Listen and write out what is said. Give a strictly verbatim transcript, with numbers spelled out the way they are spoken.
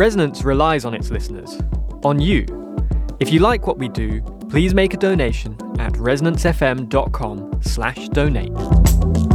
Resonance relies on its listeners, on you. If you like what we do, please make a donation at resonance f m dot com slash donate.